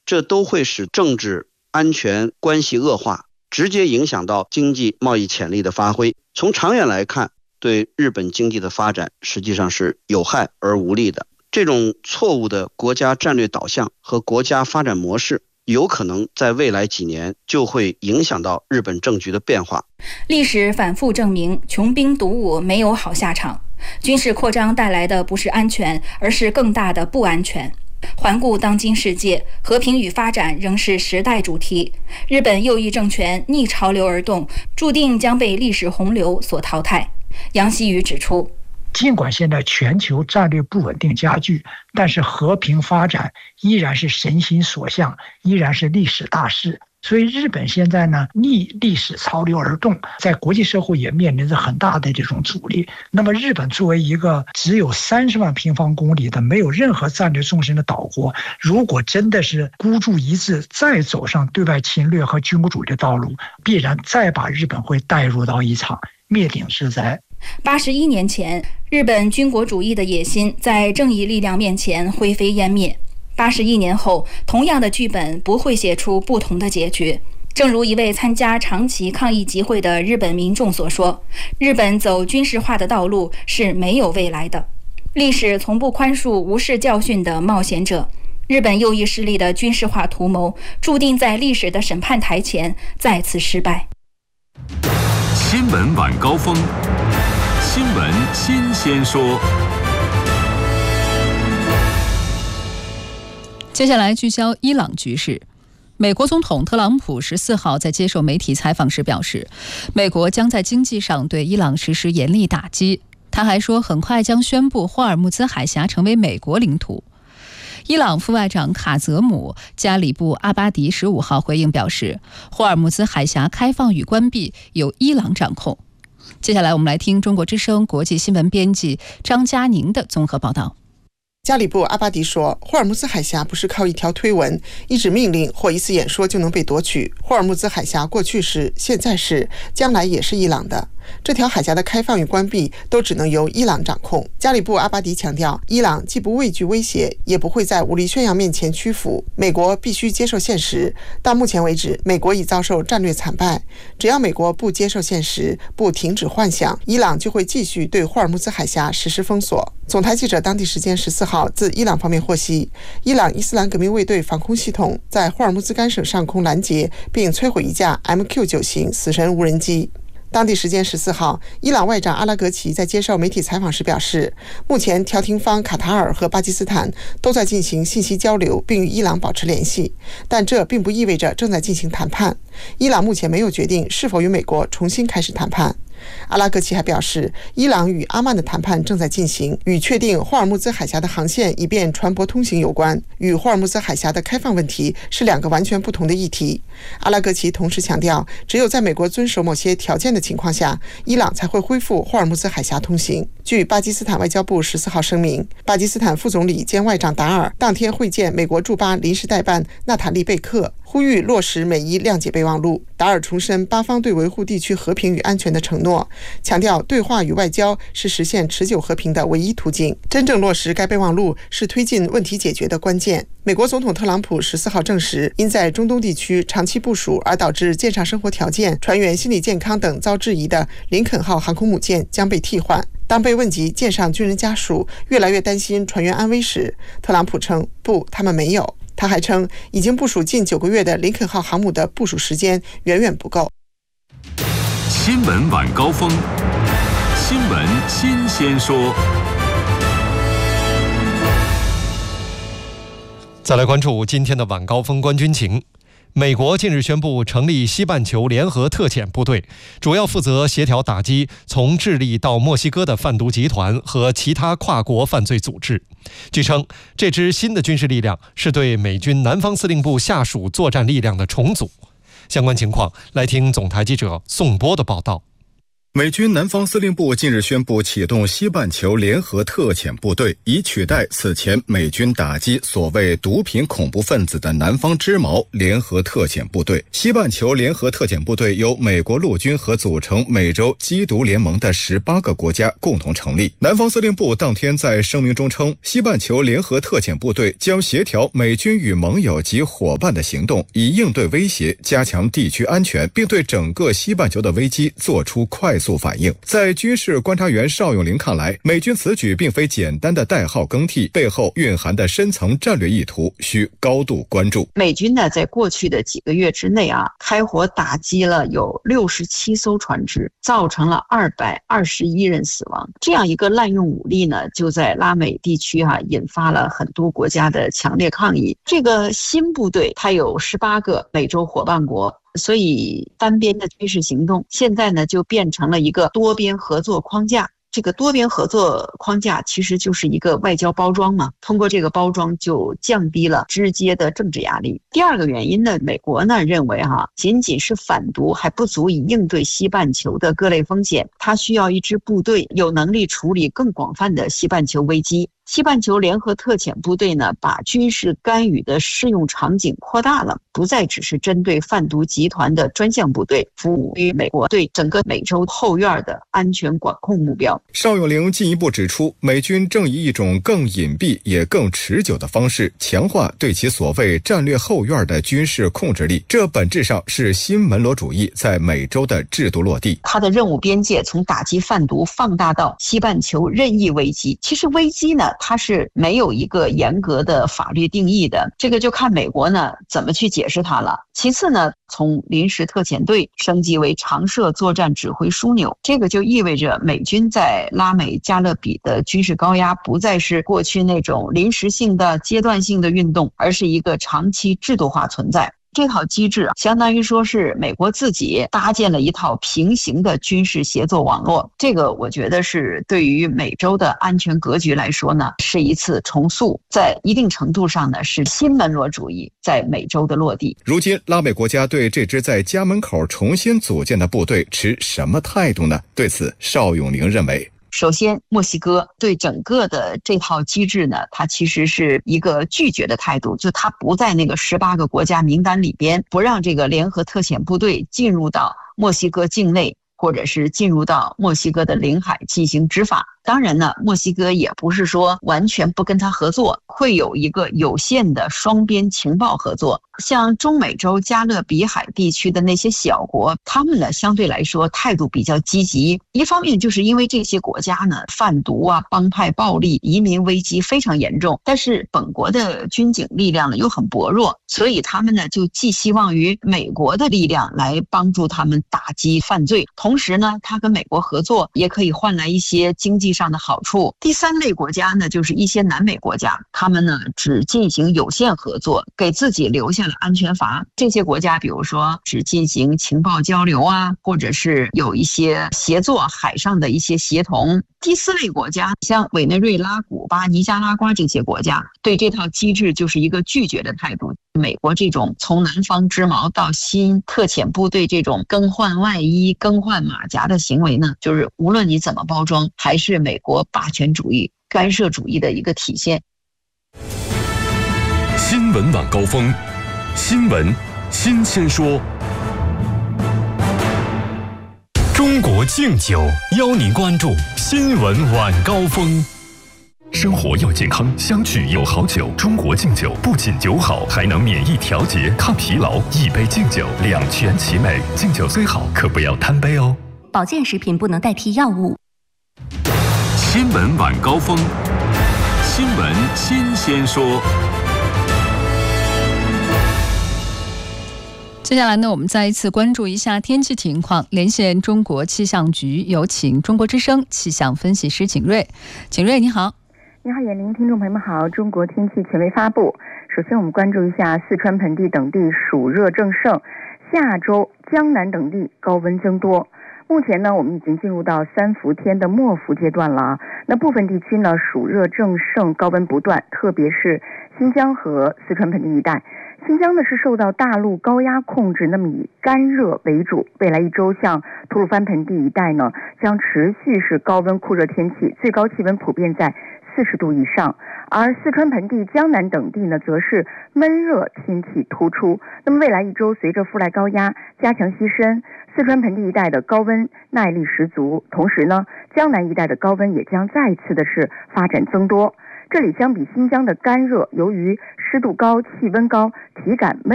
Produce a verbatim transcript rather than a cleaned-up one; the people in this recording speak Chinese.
这都会使政治安全关系恶化，直接影响到经济贸易潜力的发挥。从长远来看，对日本经济的发展实际上是有害而无利的。这种错误的国家战略导向和国家发展模式，有可能在未来几年就会影响到日本政局的变化。 历史反复证明，穷兵黩武没有好下场。军事扩张带来的不是安全，而是更大的不安全。环顾当今世界，和平与发展仍是时代主题。日本右翼政权逆潮流而动，注定将被历史洪流所淘汰。杨希宇指出， 尽管现在全球战略不稳定加剧，但是和平发展依然是神心所向，依然是历史大势。所以日本现在呢逆历史潮流而动，在国际社会也面临着很大的这种阻力。那么日本作为一个只有三十万平方公里的没有任何战略纵深的岛国，如果真的是孤注一掷再走上对外侵略和军国主义的道路，必然再把日本会带入到一场灭顶之灾。 八十一年前，日本军国主义的野心在正义力量面前灰飞烟灭。八十一年后，同样的剧本不会写出不同的结局。正如一位参加长崎抗议集会的日本民众所说，日本走军事化的道路是没有未来的。历史从不宽恕无视教训的冒险者。日本右翼势力的军事化图谋，注定在历史的审判台前再次失败。 新闻晚高峰，新闻新鲜说。 接下来聚焦伊朗局势。美国总统特朗普十四号在接受媒体采访时表示，美国将在经济上对伊朗实施严厉打击。他还说，很快将宣布霍尔木兹海峡成为美国领土。伊朗副外长卡泽姆·加里布阿巴迪十五号回应表示，霍尔木兹海峡开放与关闭由伊朗掌控。接下来我们来听中国之声国际新闻编辑张佳宁的综合报道。 加里布阿巴迪说，霍尔木兹海峡不是靠一条推文、一纸命令或一次演说就能被夺取。霍尔木兹海峡过去是，现在是，将来也是伊朗的。这条海峡的开放与关闭都只能由伊朗掌控。加里布阿巴迪强调，伊朗既不畏惧威胁，也不会在武力宣扬面前屈服。美国必须接受现实。到目前为止，美国已遭受战略惨败。只要美国不接受现实，不停止幻想，伊朗就会继续对霍尔木兹海峡实施封锁。总台记者当地时间十四号自伊朗方面获悉，伊朗伊斯兰革命卫队防空系统在霍尔木兹干省上空拦截并摧毁一架 M Q 九 型死神无人机。当地时间十四号，伊朗外长阿拉格齐在接受媒体采访时表示，目前调停方卡塔尔和巴基斯坦都在进行信息交流，并与伊朗保持联系，但这并不意味着正在进行谈判。伊朗目前没有决定是否与美国重新开始谈判。阿拉格齐还表示，伊朗与阿曼的谈判正在进行，与确定霍尔木兹海峡的航线以便船舶通行有关，与霍尔木兹海峡的开放问题是两个完全不同的议题。阿拉格齐同时强调，只有在美国遵守某些条件的情况下，伊朗才会恢复霍尔木兹海峡通行。据巴基斯坦外交部十四号声明，巴基斯坦副总理兼外长达尔当天会见美国驻巴临时代办纳塔利贝克，呼吁落实美伊谅解备忘录。达尔重申巴方对维护地区和平与安全的承诺，强调对话与外交是实现持久和平的唯一途径，真正落实该备忘录是推进问题解决的关键。美国总统特朗普十四号证实，因在中东地区长期部署而导致舰上生活条件、船员心理健康等遭质疑的林肯号航空母舰将被替换。当被问及舰上军人家属越来越担心船员安危时，特朗普称不，他们没有。他还称，已经部署近九个月的林肯号航母的部署时间远远不够。 新闻晚高峰，新闻新鲜说。 再来关注今天的晚高峰观军情。美国近日宣布成立西半球联合特遣部队，主要负责协调打击从智利到墨西哥的贩毒集团和其他跨国犯罪组织。据称，这支新的军事力量是对美军南方司令部下属作战力量的重组。相关情况，来听总台记者宋波的报道。 美军南方司令部近日宣布启动西半球联合特遣部队，以取代此前美军打击所谓毒品恐怖分子的南方之矛联合特遣部队。西半球联合特遣部队由美国陆军和组成美洲缉毒联盟的十八个国家共同成立。南方司令部当天在声明中称，西半球联合特遣部队将协调美军与盟友及伙伴的行动，以应对威胁，加强地区安全，并对整个西半球的危机做出快速反应。在军事观察员邵永林看来，美军此举并非简单的代号更替，背后蕴含的深层战略意图需高度关注。 美军呢，在过去的几个月之内啊，开火打击了有六十七艘船只，造成了二百二十一人死亡。这样一个滥用武力呢，就在拉美地区啊，引发了很多国家的强烈抗议。这个新部队它有十八个美洲伙伴国，所以单边的军事行动现在呢就变成了一个多边合作框架。这个多边合作框架其实就是一个外交包装嘛，通过这个包装就降低了直接的政治压力。第二个原因呢，美国呢认为哈、啊，仅仅是反毒还不足以应对西半球的各类风险，它需要一支部队有能力处理更广泛的西半球危机。西半球联合特遣部队呢，把军事干预的适用场景扩大了，不再只是针对贩毒集团的专项部队，服务于美国对整个美洲后院的安全管控目标。 邵永龄进一步指出，美军正以一种更隐蔽也更持久的方式强化对其所谓战略后院的军事控制力，这本质上是新门罗主义在美洲的制度落地。 它的任务边界从打击贩毒放大到西半球任意危机。其实危机呢，它是没有一个严格的法律定义的，这个就看美国呢怎么去解释它了。其次呢，从临时特遣队升级为常设作战指挥枢纽，这个就意味着美军在拉美加勒比的军事高压不再是过去那种临时性的阶段性的运动，而是一个长期制度化存在。这套机制相当于说是美国自己搭建了一套平行的军事协作网络，这个我觉得是对于美洲的安全格局来说呢，是一次重塑，在一定程度上呢，是新门罗主义在美洲的落地。 如今拉美国家对这支在家门口重新组建的部队持什么态度呢？对此，邵永龄认为， 首先，墨西哥对整个的这套机制呢，它其实是一个拒绝的态度，就它不在那个十八个国家名单里边，不让这个联合特遣部队进入到墨西哥境内，或者是进入到墨西哥的领海进行执法。当然呢，墨西哥也不是说完全不跟他合作，会有一个有限的双边情报合作。像中美洲加勒比海地区的那些小国，他们呢相对来说态度比较积极。一方面就是因为这些国家呢贩毒啊、帮派暴力、移民危机非常严重，但是本国的军警力量呢又很薄弱，所以他们呢就寄希望于美国的力量来帮助他们打击犯罪，同时呢，他跟美国合作也可以换来一些经济上的好处。第三类国家呢，就是一些南美国家，他们呢只进行有限合作，给自己留下了安全阀。这些国家比如说只进行情报交流啊，或者是有一些协作海上的一些协同。第四类国家像委内瑞拉、古巴、尼加拉瓜这些国家，对这套机制就是一个拒绝的态度。美国这种从南方之矛到新特遣部队这种更换外衣、更换马甲的行为呢，就是无论你怎么包装，还是美国霸权主义、干涉主义的一个体现。 新闻晚高峰，新闻新鲜说。中国敬酒邀您关注新闻晚高峰。生活要健康，相聚有好酒。中国敬酒不仅酒好，还能免疫调节、抗疲劳。一杯敬酒，两全其美。敬酒虽好，可不要贪杯哦。 保健食品不能代替药物。 新闻晚高峰，新闻新鲜说。 接下来呢，我们再一次关注一下天气情况。连线中国气象局，有请中国之声气象分析师景瑞。景瑞，你好。 你好，严玲，听众朋友们好。中国天气权威发布，首先我们关注一下四川盆地等地暑热正盛，下周江南等地高温增多。目前呢，我们已经进入到三伏天的末伏阶段了啊。那部分地区呢，暑热正盛，高温不断，特别是新疆和四川盆地一带。 新疆呢是受到大陆高压控制，那么以干热为主。未来一周，像吐鲁番盆地一带呢，将持续是高温酷热天气，最高气温普遍在四十度以上。而四川盆地、江南等地呢，则是闷热天气突出。那么未来一周，随着副来高压加强西伸，四川盆地一带的高温耐力十足，同时呢，江南一带的高温也将再次的是发展增多。这里相比新疆的干热，由于湿度高、气温高，体感闷。